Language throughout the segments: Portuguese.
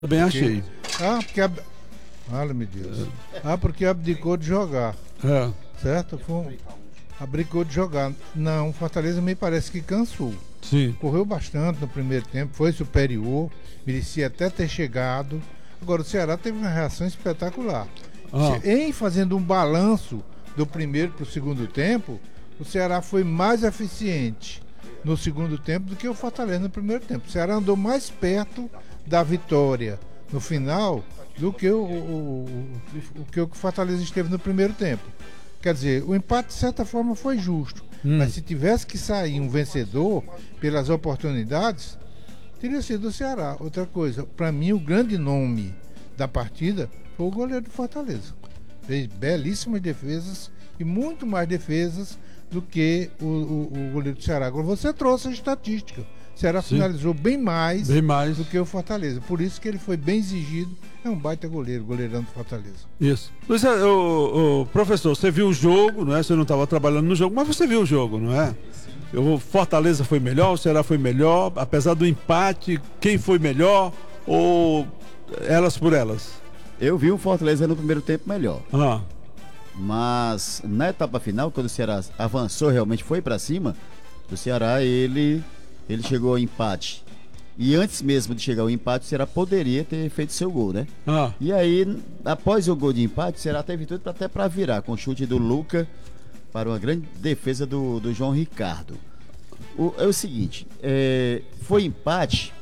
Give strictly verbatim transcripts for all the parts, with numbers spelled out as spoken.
Também achei. Ah, porque... Ab... Fala, meu Deus. Ah, porque abdicou de jogar. É. Certo? Foi um... Abdicou de jogar. Não, o Fortaleza me parece que cansou. Sim. Correu bastante no primeiro tempo, foi superior, merecia até ter chegado. Agora o Ceará teve uma reação espetacular. Ah. Em fazendo um balanço do primeiro para o segundo tempo, o Ceará foi mais eficiente no segundo tempo do que o Fortaleza no primeiro tempo. O Ceará andou mais perto da vitória no final do que o, o, o, o que o Fortaleza esteve no primeiro tempo. Quer dizer, o empate de certa forma foi justo, hum. mas se tivesse que sair um vencedor pelas oportunidades, teria sido o Ceará. Outra coisa, para mim o grande nome da partida foi o goleiro do Fortaleza. Fez belíssimas defesas e muito mais defesas do que o, o, o goleiro do Ceará. Agora você trouxe a estatística. O Ceará Sim. finalizou bem mais, bem mais do que o Fortaleza. Por isso que ele foi bem exigido. É um baita goleiro, goleirão do Fortaleza. Isso. Luiz, o, o professor, você viu o jogo, não é? Você não estava trabalhando no jogo, mas você viu o jogo, não é? O Fortaleza foi melhor, o Ceará foi melhor, apesar do empate, quem foi melhor ou elas por elas? Eu vi o Fortaleza no primeiro tempo melhor. Ah. Mas na etapa final, quando o Ceará avançou, realmente foi para cima, o Ceará ele, ele chegou ao empate. E antes mesmo de chegar ao empate, o Ceará poderia ter feito seu gol, né? Ah. E aí, após o gol de empate, o Ceará teve tudo até para virar, com o chute do Luca para uma grande defesa do, do João Ricardo. O, é o seguinte, é, foi empate,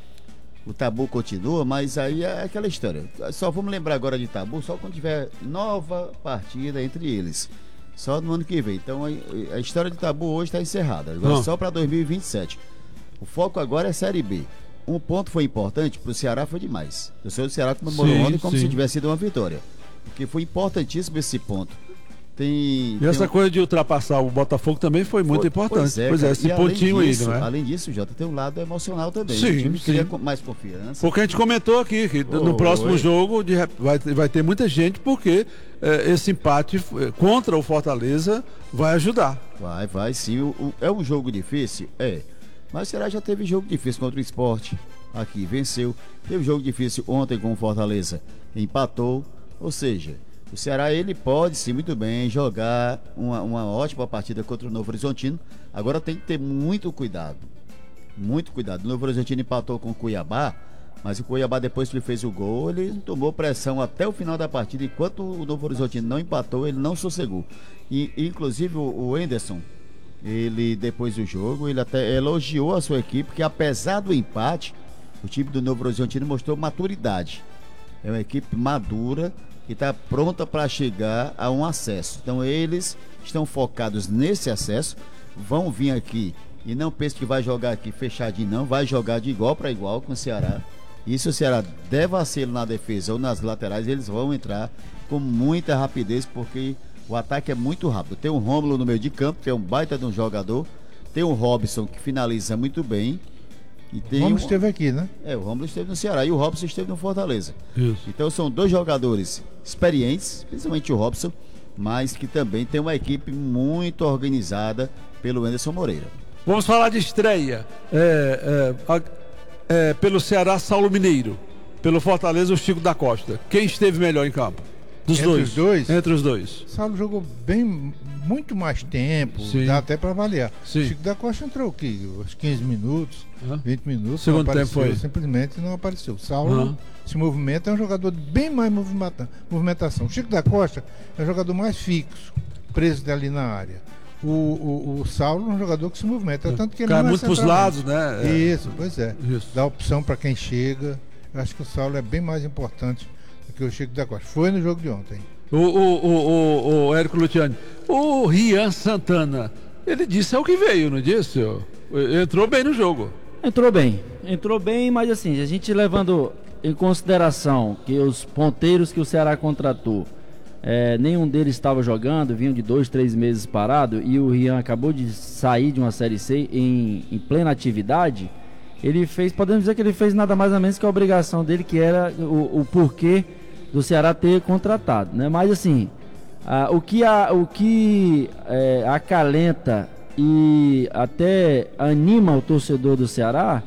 o tabu continua, mas aí é aquela história. Só vamos lembrar agora de tabu só quando tiver nova partida entre eles. Só no ano que vem. Então a, a história de tabu hoje está encerrada. Agora ah. só para dois mil e vinte e sete. O foco agora é Série B. Um ponto foi importante, para o Ceará foi demais. O senhor do Ceará comemorou ontem como sim. se tivesse sido uma vitória. Porque foi importantíssimo esse ponto. Tem, e tem essa um... coisa de ultrapassar o Botafogo também foi muito foi, importante. Pois é, pois é esse pontinho disso, aí, não é? Além disso, Jota, tem um lado emocional também. Sim, o time sim. queria mais confiança. Porque a gente comentou aqui que oh, no próximo oi. jogo de, vai, vai ter muita gente, porque eh, esse empate eh, contra o Fortaleza vai ajudar. Vai, vai sim. O, o, é um jogo difícil? É. Mas o Ceará já teve jogo difícil contra o Sport. Aqui, venceu. Teve jogo difícil ontem com o Fortaleza. Empatou. Ou seja, o Ceará ele pode sim muito bem jogar uma, uma ótima partida contra o Novo Horizontino. Agora tem que ter muito cuidado. Muito cuidado. O Novo Horizontino empatou com o Cuiabá, mas o Cuiabá, depois que ele fez o gol, ele tomou pressão até o final da partida. Enquanto o Novo Horizontino não empatou, ele não sossegou. E, inclusive o Anderson, ele depois do jogo, ele até elogiou a sua equipe, que apesar do empate, o time do Novo Horizontino mostrou maturidade. É uma equipe madura que está pronta para chegar a um acesso. Então eles estão focados nesse acesso, vão vir aqui e não pense que vai jogar aqui fechadinho, não, vai jogar de igual para igual com o Ceará. E se o Ceará der vacilo na defesa ou nas laterais, eles vão entrar com muita rapidez, porque o ataque é muito rápido. Tem o Rômulo no meio de campo, que é um baita de um jogador. Tem o Robson, que finaliza muito bem. E tem o Rômulo um... esteve aqui, né? É, o Rômulo esteve no Ceará e o Robson esteve no Fortaleza. Isso. Então são dois jogadores experientes, principalmente o Robson, mas que também tem uma equipe muito organizada pelo Anderson Moreira. Vamos falar de estreia. É, é, é, pelo Ceará, Saulo Mineiro. Pelo Fortaleza, o Chico da Costa. Quem esteve melhor em campo? Dos Entre dois. os dois? Entre os dois. Saulo jogou bem, muito mais tempo, Sim. dá até para avaliar. Sim. Chico da Costa entrou o quê? Uns quinze minutos, uhum. vinte minutos. Segundo não apareceu, tempo foi. Simplesmente não apareceu. Saulo uhum. se movimenta, é um jogador de bem mais movimenta, movimentação. O Chico da Costa é um jogador mais fixo, preso ali na área. O, o, o Saulo é um jogador que se movimenta, tanto que ele Cai não é muito para os lados, né? É. Isso, pois é. Isso. Dá opção para quem chega. Eu acho que o Saulo é bem mais importante do que o Chico da Costa. Foi no jogo de ontem. O, o, o, o, o Érico Luciani, o Rian Santana, ele disse é o que veio, não disse? Entrou bem no jogo. Entrou bem, entrou bem, mas assim, a gente levando em consideração que os ponteiros que o Ceará contratou, é, nenhum deles estava jogando, vinham de dois, três meses parado, e o Rian acabou de sair de uma Série C em, em plena atividade. Ele fez, podemos dizer que ele fez nada mais ou menos que a obrigação dele, que era o, o porquê do Ceará ter contratado, né? Mas assim, ah, o que, a, o que é, acalenta e até anima o torcedor do Ceará é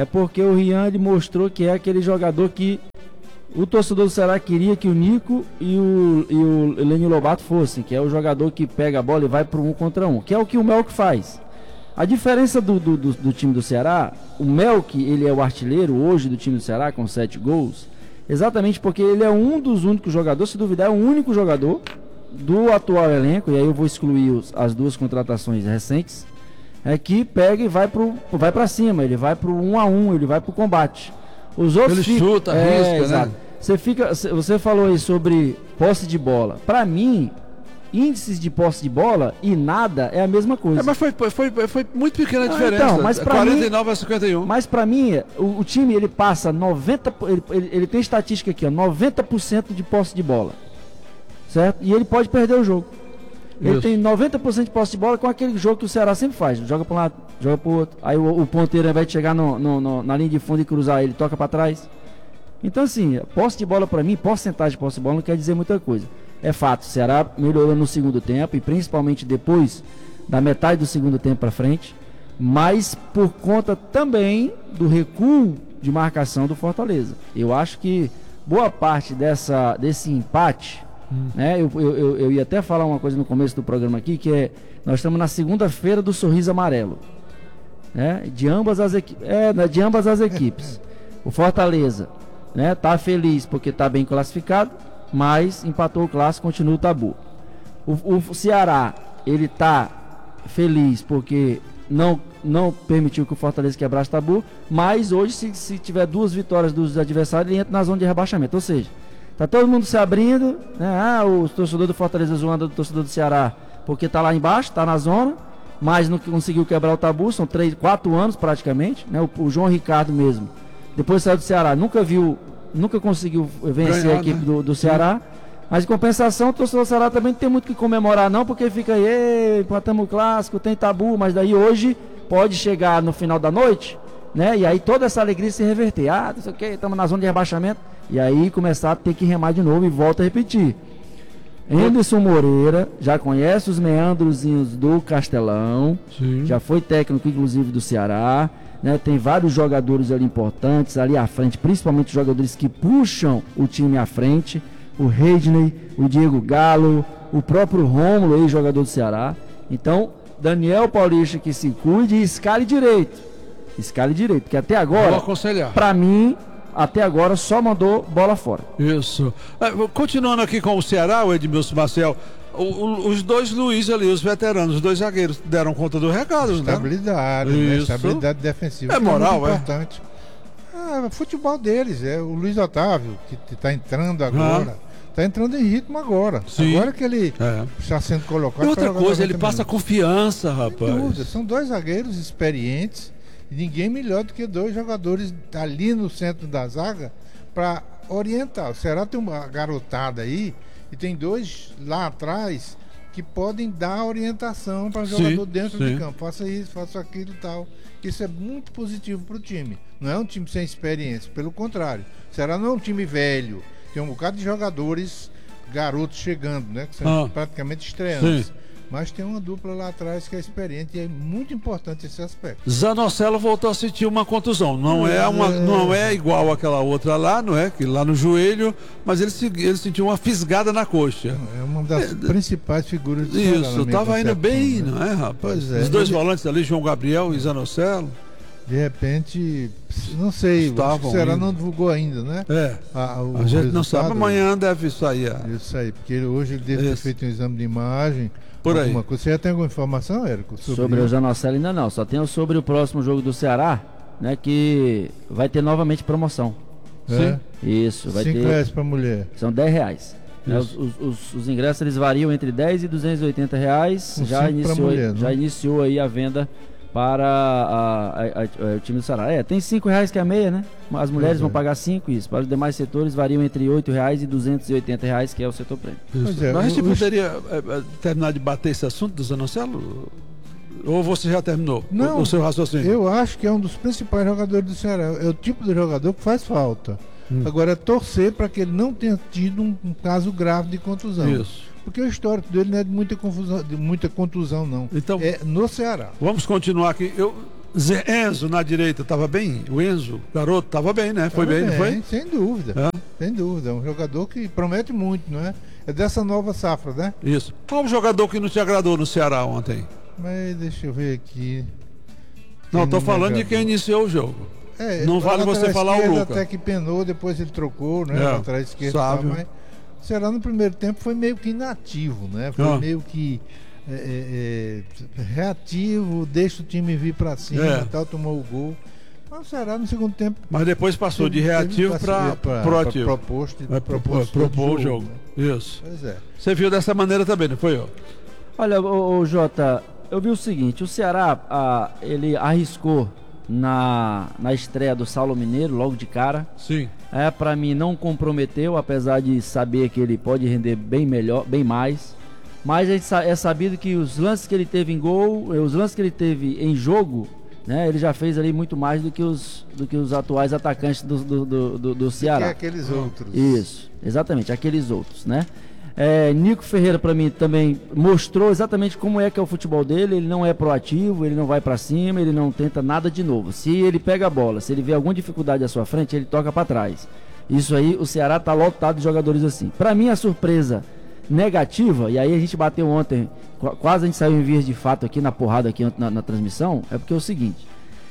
é porque o Rian ele mostrou que é aquele jogador que o torcedor do Ceará queria que o Nico e o, e o Lênio Lobato fossem, que é o jogador que pega a bola e vai pro um contra um, que é o que o Melk faz. A diferença do, do, do, do time do Ceará, o Melk, ele é o artilheiro hoje do time do Ceará com sete gols, exatamente porque ele é um dos únicos jogadores, se duvidar, é o único jogador do atual elenco, e aí eu vou excluir os, as duas contratações recentes, é que pega e vai pro, vai para cima, ele vai pro um a um, ele vai pro combate. Os outros ele fica, chuta, é, risca, exato. né? Você fica, você falou aí sobre posse de bola. Para mim, índices de posse de bola e nada é a mesma coisa. É, mas foi, foi, foi muito pequena a Ah, diferença. então, mas pra quarenta e nove mim, a cinquenta e um. Mas para mim, o, o time ele passa noventa por cento, ele, ele, ele tem estatística aqui, ó, noventa por cento de posse de bola. Certo? E ele pode perder o jogo. Ele Isso. tem noventa por cento de posse de bola com aquele jogo que o Ceará sempre faz. Joga para um lado, joga para o outro. Aí o, o ponteiro, ao invés de chegar no, no, no, na linha de fundo e cruzar, ele toca para trás. Então, assim, posse de bola para mim, porcentagem de posse de bola não quer dizer muita coisa. É fato, o Ceará melhorou no segundo tempo e principalmente depois da metade do segundo tempo para frente, mas por conta também do recuo de marcação do Fortaleza. Eu acho que boa parte dessa, desse empate, hum. né, eu, eu, eu ia até falar uma coisa no começo do programa aqui, que é, nós estamos na segunda-feira do Sorriso Amarelo, né, de ambas as equipes, é, de ambas as equipes. O Fortaleza, né, tá feliz porque está bem classificado, mas empatou o clássico, continua o tabu. O, o Ceará, ele tá feliz porque não, não permitiu que o Fortaleza quebrasse o tabu, mas hoje, se, se tiver duas vitórias dos adversários, ele entra na zona de rebaixamento. Ou seja, tá todo mundo se abrindo, né? Ah, o torcedor do Fortaleza zoando o torcedor do Ceará porque tá lá embaixo, tá na zona, mas não conseguiu quebrar o tabu, são três, quatro anos praticamente, né? O, o João Ricardo mesmo, depois saiu do Ceará, nunca viu, nunca conseguiu vencer Ganhar, a equipe né? do, do Ceará. Sim. Mas em compensação, o torcedor do Ceará também não tem muito o que comemorar não, porque fica aí, empatamos o clássico, tem tabu, mas daí hoje pode chegar no final da noite, né? E aí toda essa alegria se reverter. Ah, não sei o que, estamos na zona de rebaixamento. E aí começar a ter que remar de novo e volta a repetir. Anderson Moreira já conhece os meandrozinhos do Castelão, Sim. já foi técnico inclusive do Ceará, né? Tem vários jogadores ali importantes, ali à frente, principalmente jogadores que puxam o time à frente. O Redney, o Diego Galo, o próprio Rômulo, ex-jogador do Ceará. Então, Daniel Paulista que se cuide e escale direito. Escale direito, porque até agora, para mim, até agora só mandou bola fora. Isso. Continuando aqui com o Ceará, o Edmilson Marcel, o, o, os dois Luiz ali, os veteranos, os dois zagueiros, deram conta do recado, né? Estabilidade, né? Estabilidade defensiva. É moral, é? Importante. Ah, futebol deles, é o Luiz Otávio, que está entrando agora. Ah. Está entrando em ritmo agora. Sim. Agora que ele é. está sendo colocado. E outra coisa, ele passa minutos. confiança, rapaz. Dúvida. São dois zagueiros experientes. E ninguém melhor do que dois jogadores ali no centro da zaga para orientar. O Ceará tem uma garotada aí e tem dois lá atrás que podem dar orientação para o jogador dentro sim. de campo. Faça isso, faça aquilo e tal. Isso é muito positivo para o time. Não é um time sem experiência, pelo contrário. O Ceará não é um time velho. Tem um bocado de jogadores garotos chegando, né? Que são ah, praticamente estreantes. Sim. Mas tem uma dupla lá atrás que é experiente e é muito importante esse aspecto. Zanocelo voltou a sentir uma contusão. Não é, uma, não é igual àquela outra lá, não é? Que lá no joelho, mas ele, ele sentiu uma fisgada na coxa. É uma das é, principais figuras do Ceará. Isso, estava indo bem, né? Não é, rapaz? Pois é. Os dois volantes ali, João Gabriel e Zanocelo. De repente, não sei, o Ceará não divulgou ainda, né? É, a, o a gente não sabe, amanhã deve sair. A... Isso aí, porque ele, hoje ele deve Isso. ter feito um exame de imagem. Por aí. Coisa. Você já tem alguma informação, Érico? Sobre, sobre o Zanocelo ainda não, só tenho sobre o próximo jogo do Ceará, né, que vai ter novamente promoção. É? Isso, vai Cinco ter... reais para mulher. São dez reais. Né, os, os, os ingressos eles variam entre dez e duzentos e oitenta reais. Um já iniciou, mulher, já iniciou aí a venda para a, a, a, a, o time do Ceará. É, tem cinco reais que é a meia, né? As mulheres é. vão pagar cinco, isso. Para os demais setores variam entre oito reais e duzentos e oitenta reais, que é o setor prêmio. É, Mas a gente poderia é, terminar de bater esse assunto do Zanocelo? Ou você já terminou Não, o, o seu raciocínio? Eu acho que é um dos principais jogadores do Ceará. É o tipo de jogador que faz falta. Hum. Agora é torcer para que ele não tenha tido um, um caso grave de contusão. Isso. Porque o histórico dele não é de muita confusão, de muita contusão, não. Então, é no Ceará. Vamos continuar aqui. Eu, Zé Enzo na direita estava bem? O Enzo, garoto, estava bem, né? Foi bem, não foi? Sem dúvida. É? Sem dúvida. É um jogador que promete muito, não é? É dessa nova safra, né? Isso. Qual o jogador que não te agradou no Ceará ontem? Mas deixa eu ver aqui. Não, tô falando de quem iniciou o jogo. É, não vale você falar o Lucas. Até que penou, depois ele trocou, né? É, atrás esquerdo. Tá, mas o Ceará no primeiro tempo foi meio que inativo, né? Foi ah. meio que é, é, é, reativo, deixa o time vir pra cima, é. tal, tomou o gol. Mas o Ceará no segundo tempo. Mas depois passou de reativo para proativo. Proposto, é, propôs, propôs o jogo. Né? Isso. Pois é. Você viu dessa maneira também, não foi eu? Olha, o, o Jota, eu vi o seguinte: o Ceará, ah, ele arriscou na, na estreia do Saulo Mineiro, logo de cara. Sim. É, para mim não comprometeu, apesar de saber que ele pode render bem melhor, bem mais. Mas é sabido que os lances que ele teve em gol, os lances que ele teve em jogo, né, ele já fez ali muito mais do que os, do que os atuais atacantes do, do, do, do, do Ceará. Do que aqueles outros. Isso, exatamente, aqueles outros, né? É, Nico Ferreira para mim também mostrou exatamente como é que é o futebol dele. Ele não é proativo, ele não vai para cima, ele não tenta nada de novo. Se ele pega a bola, se ele vê alguma dificuldade à sua frente, ele toca para trás. Isso aí, o Ceará tá lotado de jogadores assim. Para mim a surpresa negativa, e aí a gente bateu ontem, quase a gente saiu em vias de fato aqui na porrada aqui na, na transmissão, é porque é o seguinte: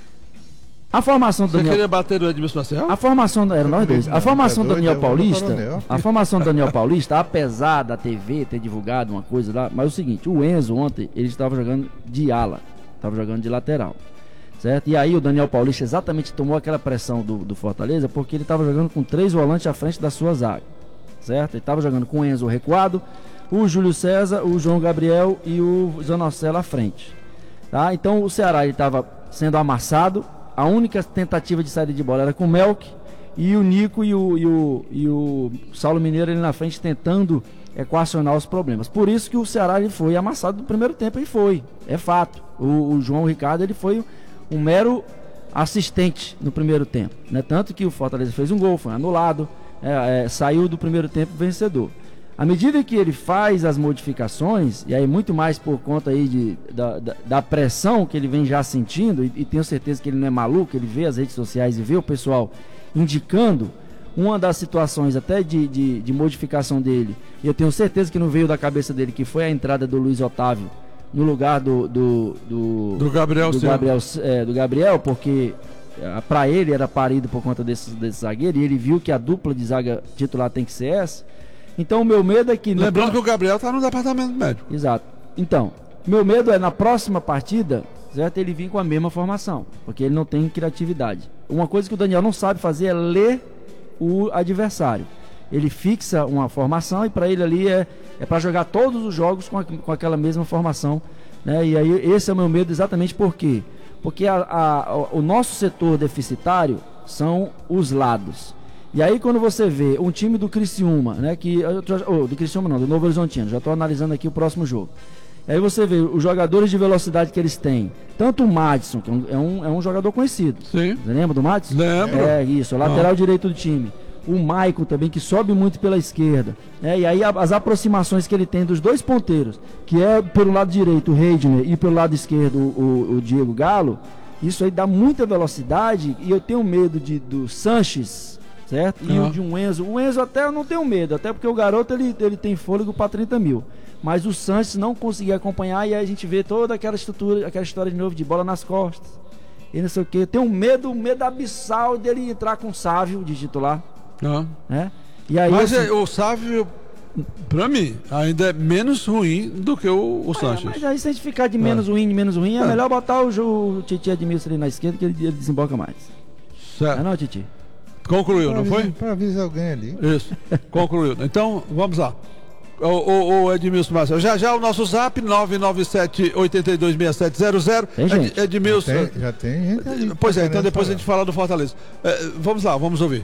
a formação do Você Daniel... queria bater no Edmilson Marcel? A formação da... Era nós dois. A formação do Daniel Paulista, a formação do Daniel Paulista, apesar da T V ter divulgado uma coisa lá, mas é o seguinte: o Enzo ontem, ele estava jogando de ala, estava jogando de lateral, certo? E aí o Daniel Paulista exatamente tomou aquela pressão do, do Fortaleza, porque ele estava jogando com três volantes à frente da sua zaga, certo? Ele estava jogando com o Enzo recuado, o Júlio César, o João Gabriel e o Zanocelo à frente, tá? Então o Ceará, ele estava sendo amassado. A única tentativa de saída de bola era com o Melk e o Nico e o, e o, e o Saulo Mineiro ali na frente tentando equacionar os problemas. Por isso que o Ceará ele foi amassado no primeiro tempo, e foi, é fato. O, o João Ricardo ele foi um mero assistente no primeiro tempo, né? Tanto que o Fortaleza fez um gol, foi anulado, é, é, saiu do primeiro tempo vencedor. À medida que ele faz as modificações, e aí muito mais por conta aí de, da, da, da pressão que ele vem já sentindo, e, e tenho certeza que ele não é maluco, ele vê as redes sociais e vê o pessoal indicando, uma das situações até de, de, de modificação dele, e eu tenho certeza que não veio da cabeça dele, que foi a entrada do Luiz Otávio no lugar do do, do, do Gabriel, do Gabriel, é, do Gabriel, porque para ele era parido por conta desse, desse zagueiro, e ele viu que a dupla de zaga titular tem que ser essa. Então o meu medo é que... Lembrando no... que o Gabriel está no departamento médico. Exato. Então, meu medo é na próxima partida, certo, ele vir com a mesma formação, porque ele não tem criatividade. Uma coisa que o Daniel não sabe fazer é ler o adversário. Ele fixa uma formação e para ele ali é, é para jogar todos os jogos com, a, com aquela mesma formação, né? E aí esse é o meu medo, exatamente por quê? Porque a, a, o nosso setor deficitário são os lados. E aí quando você vê um time do Criciúma, né, que, oh, do Criciúma não, do Novo Horizontino, já estou analisando aqui o próximo jogo. E aí você vê os jogadores de velocidade que eles têm. Tanto o Madison, que é um, é um, é um jogador conhecido. Sim. Você lembra do Madison? Lembro. É isso, o lateral ah. direito do time. O Maicon também, que sobe muito pela esquerda. É, e aí a, as aproximações que ele tem dos dois ponteiros, que é pelo lado direito o Reidner e pelo lado esquerdo o, o, o Diego Galo, isso aí dá muita velocidade, e eu tenho medo de, do Sanches, certo? E uhum. o de um Enzo. O Enzo até eu não tenho medo, até porque o garoto ele, ele tem fôlego para trinta mil. Mas o Sanches não conseguia acompanhar, e aí a gente vê toda aquela estrutura, aquela história de novo de bola nas costas. E não sei o que. Eu tenho um medo, um medo abissal dele entrar com o Sávio de titular. Uhum. Né? E aí, mas assim, o Sávio, pra mim, ainda é menos ruim do que o, o Sanches. Mas aí se a gente ficar de menos é. ruim, de menos ruim, é, é melhor botar o, o Titi Edmilson ali na esquerda, que ele, ele desemboca mais. Certo. Não é não, Titi? Concluiu, pra não avisar, foi? Para avisar alguém ali. Isso, concluiu. Então, vamos lá. O, o, o Edmilson Marcel. Já já o nosso zap nove nove sete oito dois seis sete zero zero. Tem gente. Ed, Edmilson. Já tem, já tem gente ali. Pois é, então depois falar. a gente fala do Fortaleza. É, vamos lá, vamos ouvir.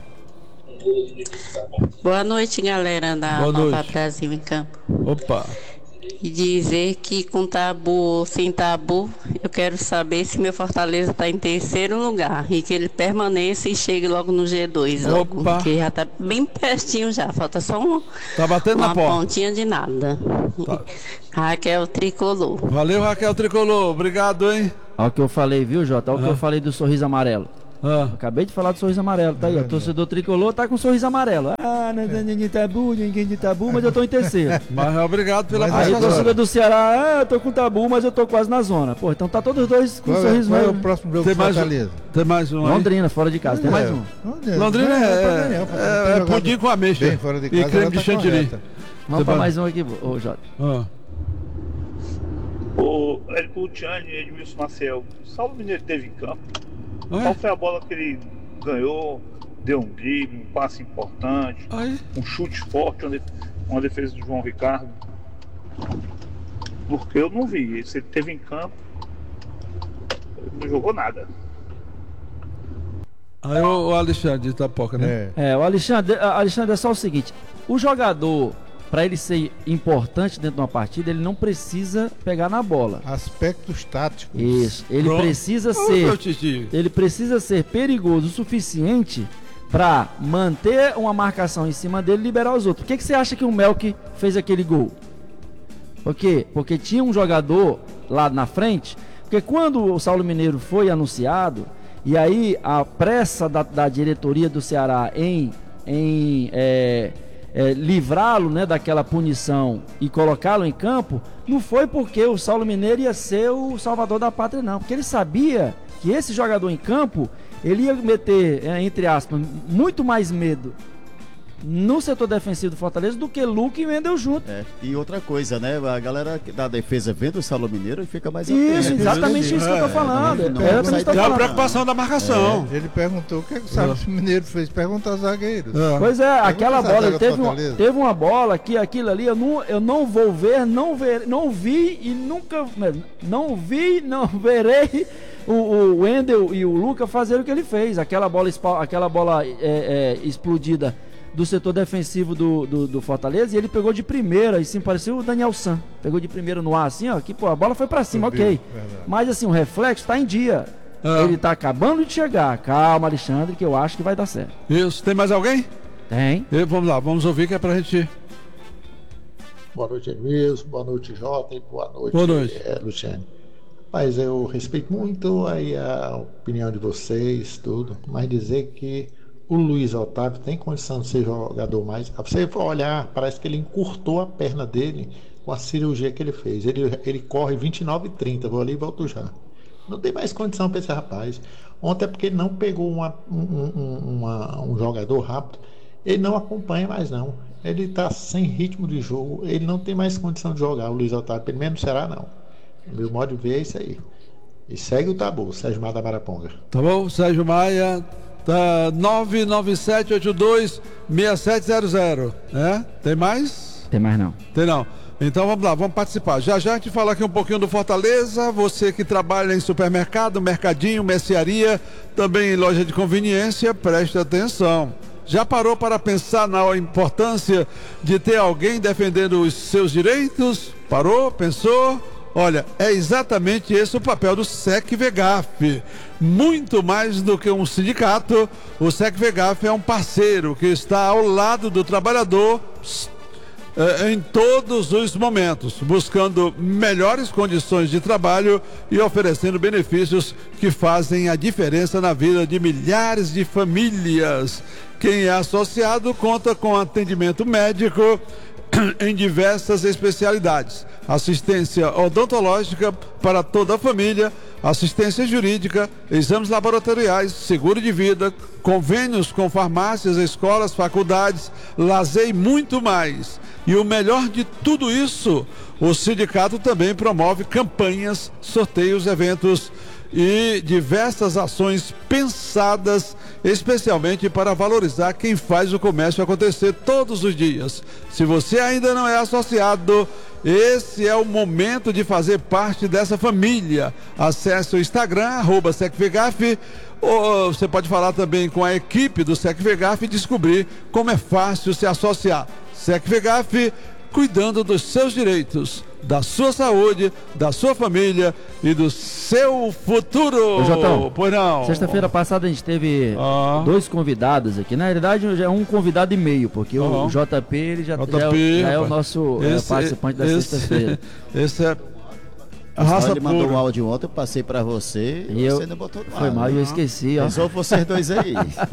Boa noite, galera da Boa Nova noite. Brasil em Campo. Opa. E dizer que com tabu ou sem tabu, eu quero saber se meu Fortaleza está em terceiro lugar e que ele permaneça e chegue logo no G dois. Logo, porque já está bem pertinho já, falta só uma, tá batendo uma na porta. pontinha de nada. Tá. Raquel Tricolor. Valeu, Raquel Tricolor. Obrigado, hein? Olha o que eu falei, viu, Jota? Olha o Ah. que eu falei do sorriso amarelo. Ah. Acabei de falar do sorriso amarelo, tá aí, ó. Torcedor tricolor tá com sorriso amarelo. Ah, não é ninguém tabu, ninguém de tabu, mas eu tô em terceiro. Mas obrigado pela Mas Aí o agora- torcedor do Ceará, ah, eu tô com tabu, mas eu tô quase na zona. Pô, então tá todos os dois com Qual, é, sorriso qual é o mesmo. próximo jogo Tem do mais, Fortaleza? tem mais um aí? Londrina, fora de casa. Tem mais um. Londrina, Londrina Não, é, não, é, não, é, tem jogado pudim com ameixa bem fora de e casa, creme ela de tá chantilly. correta. Vamos pra Tem mais um aqui, ô Jota. Ah. O Érico Luciani e Edmilson Maciel, o Saulo Mineiro teve em campo. Oi? Qual foi a bola que ele ganhou? Deu um drible, um passe importante, Aí. um chute forte, uma def- uma defesa do João Ricardo. Porque eu não vi. Se ele teve em campo, ele não jogou nada. Aí o, o Alexandre de Itapoca, né? É. É, o Alexandre, a- Alexandre, é só o seguinte: o jogador, pra ele ser importante dentro de uma partida, ele não precisa pegar na bola. Aspectos táticos. Isso, ele Pronto. precisa Ô, ser. meu titio. Ele precisa ser perigoso o suficiente para manter uma marcação em cima dele e liberar os outros. Por que, que você acha que o Melk fez aquele gol? Por quê? Porque tinha um jogador lá na frente. Porque quando o Saulo Mineiro foi anunciado, e aí a pressa da, da diretoria do Ceará em, em é, é, livrá-lo, né, daquela punição e colocá-lo em campo, não foi porque o Saulo Mineiro ia ser o salvador da pátria, não. Porque ele sabia que esse jogador em campo, ele ia meter, é, entre aspas, muito mais medo no setor defensivo do Fortaleza do que Luke e Wendel junto. É, e outra coisa, né? A galera da defesa vendo o Saulo Mineiro e fica mais Isso, atento. exatamente isso que eu tô É, falando. não, É não exatamente sai isso que eu Tem tô a falando. preocupação da marcação. Ele perguntou o que, é que o Saulo Mineiro fez. Pergunta aos zagueiros. É. Pois é, aquela essa bola, zaga ele teve, do uma, Fortaleza. teve uma bola que aquilo ali eu não, eu não vou ver, não ver, não vi e nunca, não vi, não verei o, o Wendel e o Luca fazer o que ele fez. Aquela bola, espa- aquela bola é, é, explodida do setor defensivo do, do, do Fortaleza, e ele pegou de primeira, e sim, pareceu o Daniel San. Pegou de primeira no ar, assim, ó, que pô, a bola foi pra cima, Subiu, ok. verdade. Mas assim, o reflexo tá em dia. Ah. Ele tá acabando de chegar. Calma, Alexandre, que eu acho que vai dar certo. Isso. Tem mais alguém? Tem. E vamos lá, vamos ouvir que é pra gente. Boa noite, Edmilson. Boa noite, Jota. E boa noite, Boa noite. É, Luciane. Mas eu respeito muito aí a opinião de vocês, tudo. Mas dizer que o Luiz Otávio tem condição de ser jogador mais. Você for olhar, parece que ele encurtou a perna dele com a cirurgia que ele fez. Ele, ele corre vinte e nove e trinta. Vou ali e volto já. Não tem mais condição para esse rapaz. Ontem é porque ele não pegou uma, um, um, uma, um jogador rápido. Ele não acompanha mais não. Ele está sem ritmo de jogo. Ele não tem mais condição de jogar, o Luiz Otávio. Pelo menos não será não. O meu modo de ver é isso aí. E segue o tabu, Sérgio Maia da Maraponga. Tá bom? Sérgio Maia, tá nove nove sete oito dois seis sete zero zero. É? Tem mais? Tem mais não. Tem não. Então vamos lá, vamos participar. Já já a gente fala aqui um pouquinho do Fortaleza. Você que trabalha em supermercado, mercadinho, mercearia, também em loja de conveniência, preste atenção. Já parou para pensar na importância de ter alguém defendendo os seus direitos? Parou? Pensou? Olha, é exatamente esse o papel do SecVegaf. Muito mais do que um sindicato, o SecVegaf é um parceiro que está ao lado do trabalhador eh, em todos os momentos, buscando melhores condições de trabalho e oferecendo benefícios que fazem a diferença na vida de milhares de famílias. Quem é associado conta com atendimento médico em diversas especialidades, assistência odontológica para toda a família, assistência jurídica, exames laboratoriais, seguro de vida, convênios com farmácias, escolas, faculdades, lazer e muito mais. E o melhor de tudo isso, o sindicato também promove campanhas, sorteios, eventos e diversas ações pensadas especialmente para valorizar quem faz o comércio acontecer todos os dias. Se você ainda não é associado, esse é o momento de fazer parte dessa família. Acesse o Instagram, arroba SecVegaf, ou você pode falar também com a equipe do SecVegaf e descobrir como é fácil se associar. SecVegaf, cuidando dos seus direitos, da sua saúde, da sua família e do seu futuro. Ô, Jotão, pois não. Sexta-feira passada a gente teve Ah. dois convidados aqui. Na realidade, já é um convidado e meio, porque Ah. o J P, ele já, J P, já, é o- já é o rapaz. nosso é, Esse- participante da esse- sexta-feira. Esse é. A raça ele mandou um áudio ontem, eu passei pra você e eu... você não botou nada. Foi mal, eu esqueci, ó. Só vocês dois aí.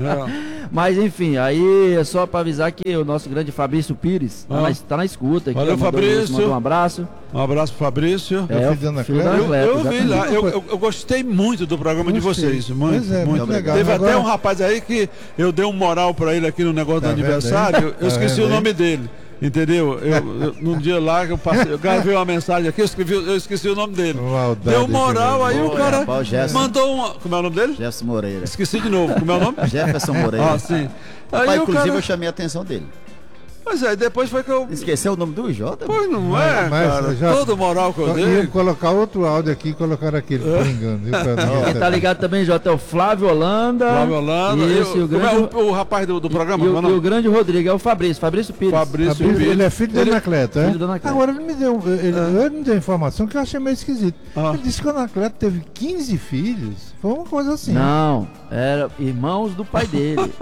Mas enfim, aí é só pra avisar que o nosso grande Fabrício Pires ah. tá, na, tá na escuta aqui. Valeu, Fabrício. Mandou um abraço. Um abraço pro Fabrício. É, eu, filho filho eu, Anacleto, eu, eu vi lá, eu, eu, eu gostei muito do programa gostei. de vocês. Muito, pois é, muito, muito legal. Teve Agora... até um rapaz aí que eu dei um moral pra ele aqui no negócio tá do aniversário. Aí? Eu esqueci tá o nome dele. Entendeu? Eu, eu, num dia lá que eu passei, eu gravei uma mensagem aqui, eu, escrevi, eu esqueci o nome dele. Maldade, deu moral, aí Boa, o cara rapaz, mandou um. Como é o nome dele? Jefferson Moreira. Esqueci de novo. Como é o nome? Jefferson Moreira. Ah, sim. Aí Rapaz, o inclusive cara... eu chamei a atenção dele. Pois é, depois foi que eu... Esqueceu o nome do Jota? Pois não mas, é, mas cara. Já... Todo moral que eu dei. Ia colocar outro áudio aqui e colocar aquele, por engano. Quem tá ligado também, Jota, é o Flávio Holanda. Flávio Holanda. Isso, e o, grande... é o, o rapaz do, do programa? E, e, o, e o grande Rodrigo, é o Fabrício, Fabrício Pires. Fabrício, Fabrício Pires. Ele é filho do Anacleto, é? Filho do Anacleto. Agora ele me deu, ele, é. ele me deu informação que eu achei meio esquisito. Ah. Ele disse que o Anacleto teve quinze filhos. Foi uma coisa assim. Não, eram irmãos do pai dele.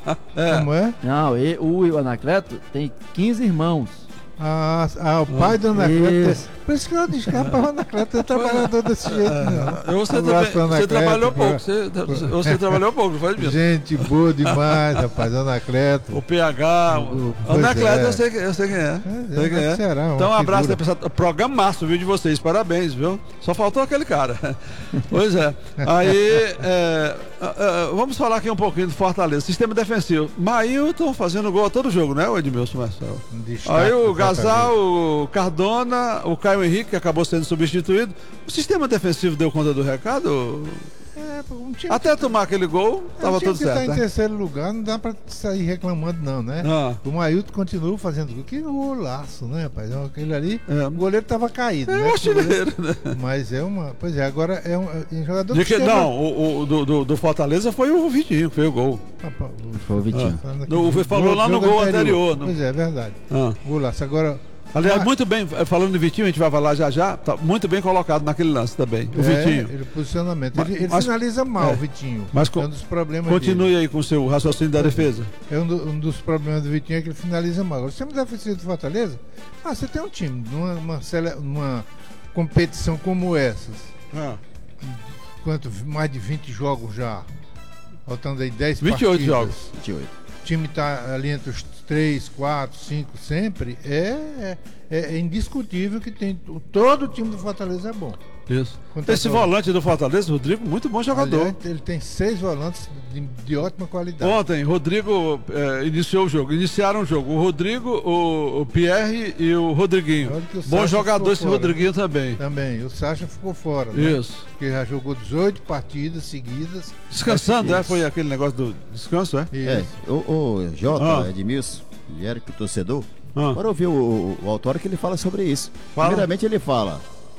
é. Como é? Não, e, o Anacleto tem quinze irmãos. Ah, ah, o pai do Anacleto. Por isso que eu disse que rapaz, o Anacleto é trabalhador desse jeito, não. Você, também, você trabalhou pouco, você, você trabalhou pouco, não foi mesmo? Gente boa demais, rapaz, Anacleto. O P H, o, o Anacleto, é. eu, sei, eu sei quem é. é, sei quem é. Será, então um abraço aí, pessoal. Programaço, viu, de vocês, parabéns, viu? Só faltou aquele cara. Pois é. Aí, é, é, vamos falar aqui um pouquinho do Fortaleza. Sistema defensivo. Mailton fazendo gol a todo jogo, né, o Edmilson Marcelo? Aí o Gasal, o Cardona, o Caio Henrique, que acabou sendo substituído. O sistema defensivo deu conta do recado? É, um time Até que... tomar aquele gol, estava é, tudo certo. Tá né? em terceiro lugar, não dá para sair reclamando, não, né? Ah. O Mailton continua fazendo gol. Que golaço, né, rapaz? Aquele ali, é. o goleiro estava caído. É né? um artilheiro, né? Mas é uma. Pois é, agora é um, é um jogador De que, que Não, o, o do, do, do Fortaleza foi o Vitinho, que fez o gol. Ah, foi o Vitinho. Ah. No, falou gol, lá no gol anterior. anterior no... Pois é, é verdade. Ah. Golaço. Agora. Aliás, ah, muito bem, falando de Vitinho, a gente vai falar já já, tá muito bem colocado naquele lance também, o é, Vitinho. Ele, posicionamento. Mas, ele ele mas, finaliza mal, é, o Vitinho. Mas é um dos problemas continue dele. Aí com o seu raciocínio da defesa. É um, do, um dos problemas do Vitinho é que ele finaliza mal. Agora, o sistema defensivo do Fortaleza, ah, você tem um time, numa uma, uma competição como essas, ah. quanto, mais de vinte jogos já, faltando aí dez vinte e oito partidas. jogos. vinte e oito. O time está ali entre os três, quatro, cinco sempre, é, é, é indiscutível que tem, todo o time do Fortaleza é bom. Isso. Esse volante do Fortaleza, Rodrigo, muito bom jogador. Aliás, ele tem seis volantes de, de ótima qualidade. Ontem, Rodrigo é, iniciou o jogo. Iniciaram o jogo. O Rodrigo, o, o Pierre e o Rodriguinho. O bom Sacha jogador esse fora, Rodriguinho né? também. Também. O Sacha ficou fora. Né? Isso. Porque já jogou dezoito partidas seguidas. Descansando, é? Foi aquele negócio do descanso, é? Isso. É. O, o Jota, ah. Edmilson, e Érico, torcedor, ah. agora ouvir o, o, o autor que ele fala sobre isso. Fala. Primeiramente, ele fala.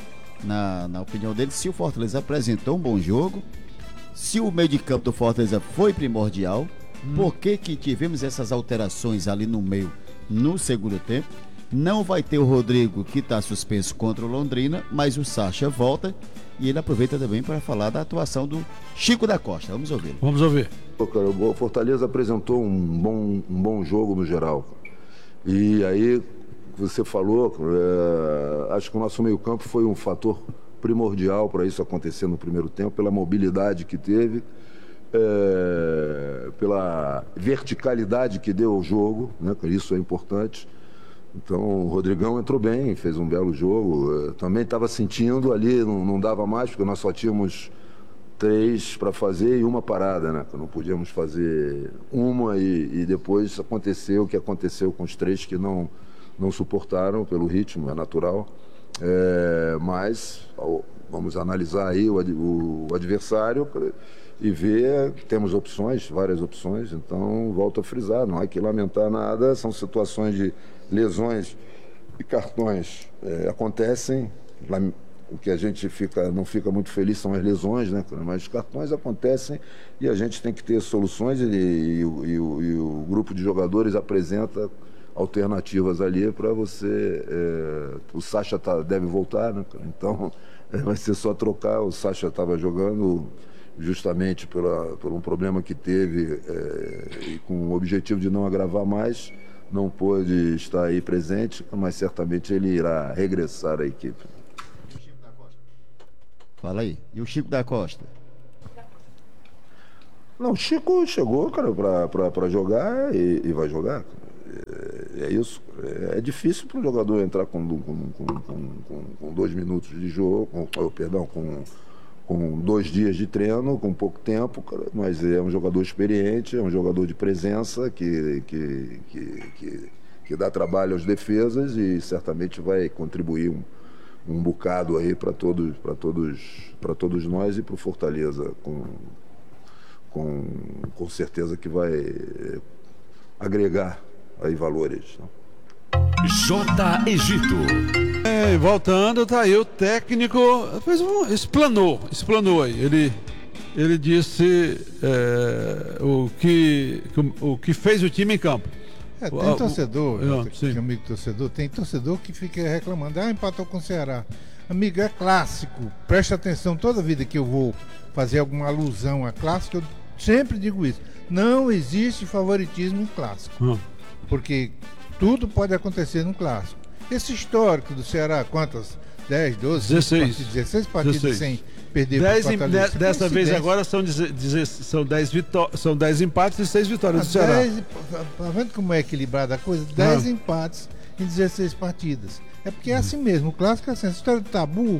Na, na opinião dele, se o Fortaleza apresentou um bom jogo, se o meio de campo do Fortaleza foi primordial, hum. por que que tivemos essas alterações ali no meio no segundo tempo? Não vai ter o Rodrigo, que está suspenso contra o Londrina, mas o Sacha volta e ele aproveita também para falar da atuação do Chico da Costa. Vamos ouvir. Vamos ouvir. O Fortaleza apresentou um bom, um bom jogo no geral. E aí... Você falou, é, acho que o nosso meio-campo foi um fator primordial para isso acontecer no primeiro tempo, pela mobilidade que teve, é, pela verticalidade que deu ao jogo, né, isso é importante. Então, o Rodrigão entrou bem, fez um belo jogo. É, também estava sentindo ali, não, não dava mais, porque nós só tínhamos três para fazer e uma parada, né? Não podíamos fazer uma e, e depois aconteceu o que aconteceu com os três que não. não suportaram pelo ritmo, é natural, é, mas vamos analisar aí o, o, o adversário e ver que temos opções, várias opções, então volto a frisar, não há que lamentar nada, são situações de lesões e cartões, é, acontecem, lá, o que a gente fica, não fica muito feliz são as lesões, né? Mas os cartões acontecem e a gente tem que ter soluções e, e, e, e, o, e o grupo de jogadores apresenta alternativas ali para você. É, o Sacha tá, deve voltar, né? Então é, vai ser só trocar. O Sacha estava jogando justamente pela, por um problema que teve é, e com o objetivo de não agravar mais, não pôde estar aí presente, mas certamente ele irá regressar à equipe. Fala aí. E o Chico da Costa? Não, o Chico chegou, cara, pra, pra, pra jogar e, e vai jogar. É, é isso. É, é difícil para um jogador entrar com, com, com, com, com dois minutos de jogo, com, perdão, com, com dois dias de treino, com pouco tempo, cara, mas é um jogador experiente, é um jogador de presença que, que, que, que, que dá trabalho às defesas e certamente vai contribuir um, um bocado aí para todos, para todos, para todos nós e para o Fortaleza, com Com, com certeza que vai agregar aí valores. J. Egito. É, voltando, tá aí o técnico, fez um, explanou, explanou aí. Ele, ele disse é, o, que, o que fez o time em campo. É, tem o, torcedor, o, é, tem amigo torcedor, tem torcedor que fica reclamando, ah, empatou com o Ceará. Amigo, é clássico, presta atenção, toda vida que eu vou fazer alguma alusão a clássico, eu sempre digo isso, não existe favoritismo em clássico, hum. porque tudo pode acontecer no clássico. Esse histórico do Ceará, quantas? dez, doze, dezesseis, dezesseis partidas dezesseis. Sem perder dez, em, de, Dessa vez agora são dez, são dez, vitó- são dez empates e seis vitórias ah, do Ceará. dez, tá vendo como é equilibrada a coisa? dez ah. empates em dezesseis partidas. É porque é assim mesmo, o clássico é assim, a história do tabu,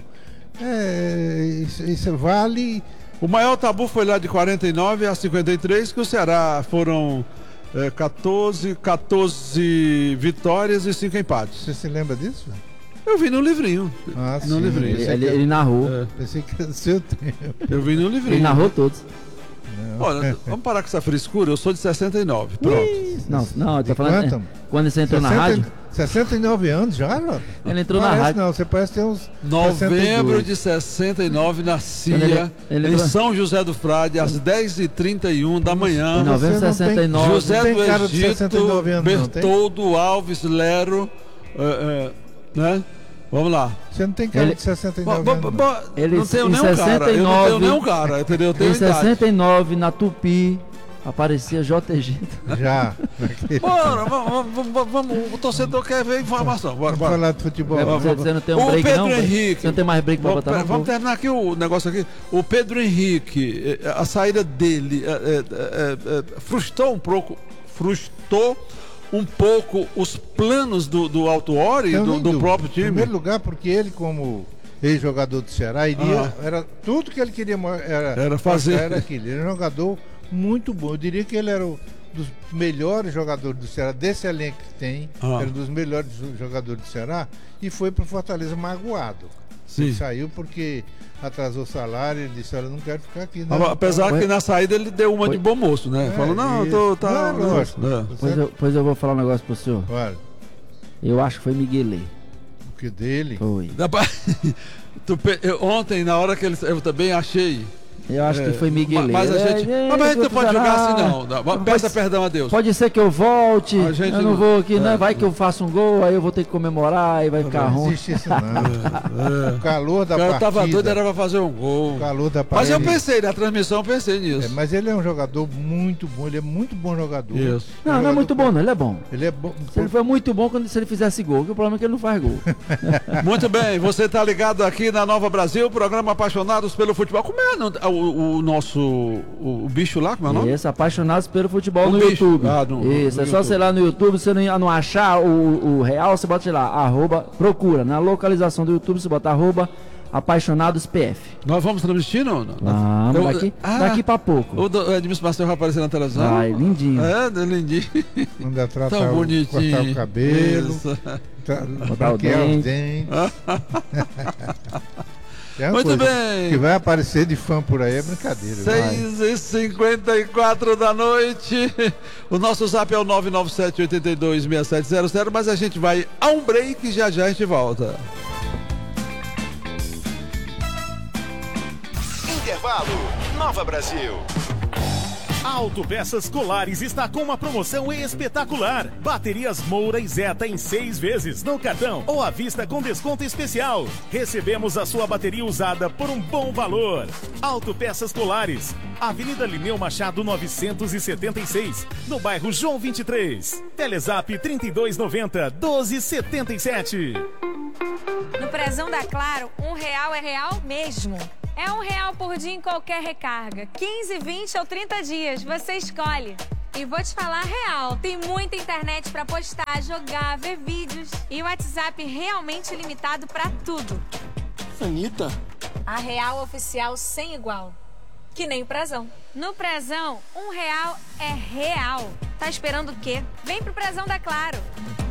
é, isso, isso vale... O maior tabu foi lá de quarenta e nove a cinquenta e três, que o Ceará foram é, catorze, catorze vitórias e cinco empates. Você se lembra disso? Eu vi no livrinho. Ah, no sim, livrinho. Ele, ele, ele narrou. É. Pensei que era do seu tempo. Eu vi no livrinho. Ele narrou todos. Não. Olha, vamos parar com essa frescura. Eu sou de sessenta e nove. Pronto. Ui, não, não, eu tô falando. Quanto? Quando você entrou sessenta, na rádio. sessenta e nove anos já, Jota? Ele entrou parece, na rádio. Não, você parece ter uns. Novembro sessenta e dois. de sessenta e nove, nascia ele, ele em entrou... São José do Frade, às dez e trinta e um da manhã. Em novembro de sessenta e nove. José do Egito, anos, Bertoldo Alves, Lero, uh, uh, né? Vamos lá. Você não tem cara ele, de sessenta e nove bo, bo, bo, anos. Ele, não tenho em nenhum sessenta e nove, cara. Eu não tenho nenhum cara, entendeu? Eu tenho em sessenta e nove, na Tupi, aparecia J. Egito. Já. Bora, vamos, vamos, vamos, o torcedor quer ver informação. Bora, vamos bora. falar de futebol. É, você, você não tem um o break, Pedro não? Henrique. Você não tem mais break pra botar, não? Vamos terminar aqui o negócio aqui. O Pedro Henrique, a saída dele é, é, é, é, frustrou um pouco, frustrou um pouco os planos do, do Alto Ori, do, do próprio time. Em primeiro lugar, porque ele, como ex-jogador do Ceará, iria, ah. era tudo que ele queria era, era fazer. Era aquilo. Ele era um jogador muito bom. Eu diria que ele era um dos melhores jogadores do Ceará, desse elenco que tem, ah. era um dos melhores jogadores do Ceará, e foi para o Fortaleza magoado. Sim. Ele saiu porque atrasou o salário, ele disse, olha, eu não quero ficar aqui. Não, apesar não. que na saída ele deu uma de bom moço, né? É, Falou, não, eu tô... Tá, não, não, é. Pois, eu, pois eu vou falar um negócio pro senhor. Olha. Eu acho que foi Miguelê. O que dele? Foi. Ontem, na hora que ele... Eu também achei... Eu acho é, que foi Miguelê. Mas a gente, é, mas a gente não pode jogar assim, não. não. Peça perdão a Deus. Pode ser que eu volte, eu não, não vou aqui, é, né? Vai que eu faço um gol, aí eu vou ter que comemorar e vai ficar ruim. Não existe isso, não. É, é. O calor da partida. O cara tava doido, era pra fazer um gol. O calor da partida. Mas eu pensei, na transmissão eu pensei nisso. É, mas ele é um jogador muito bom, ele é muito bom jogador. Isso. Não, um não jogador é muito bom, não, ele é bom. Ele é bom. Se ele foi muito bom quando se ele fizesse gol, que o problema é que ele não faz gol. Muito bem, você tá ligado aqui na Nova Brasil, programa Apaixonados pelo Futebol. Como é o, o nosso O, o bicho lá, como é o nome? Isso, Apaixonados pelo Futebol o no bicho. YouTube. Ah, no, Isso, no é só YouTube. você ir lá no YouTube, você não, não achar o, o real, você bota lá, arroba, procura. Na localização do YouTube, você bota arroba Apaixonados P F. Nós vamos transmitir, não? Vamos, eu, daqui, ah, daqui pra pouco. O, o Edmilson Marcel vai aparecer na televisão. Ai, lindinho. É, lindinho. Manda tratar tão o, bonitinho. cortar o cabelo. Tra, botar o dente. Os dentes. É muito bem. Que vai aparecer de fã por aí é brincadeira. seis e cinquenta e quatro da noite. O nosso zap é o nove nove sete, oito dois, seis sete zero zero, mas a gente vai a um break e já já a gente volta. Intervalo, Nova Brasil. Autopeças Colares está com uma promoção espetacular. Baterias Moura e Zeta em seis vezes no cartão ou à vista com desconto especial. Recebemos a sua bateria usada por um bom valor. Autopeças Colares, Avenida Lineu Machado novecentos e setenta e seis, no bairro João vinte e três. Telezap trinta e dois noventa, doze setenta e sete. No Prezão da Claro, um real é real mesmo. É um real por dia em qualquer recarga. quinze, vinte ou trinta dias, você escolhe. E vou te falar real, tem muita internet pra postar, jogar, ver vídeos. E o WhatsApp realmente limitado pra tudo. Anitta? A real oficial sem igual. Que nem o Prezão. No Prezão, um real é real. Tá esperando o quê? Vem pro Prezão da Claro.